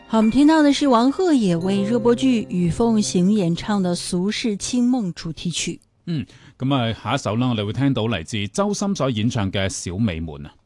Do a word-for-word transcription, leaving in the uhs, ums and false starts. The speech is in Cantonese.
好，我们听到的是王鹤也为热播剧《雨凤行》演唱的《俗世清夢》主題曲。 嗯，咁啊，下一首啦，我哋會聽到嚟自周深所演唱嘅《小美們》啊。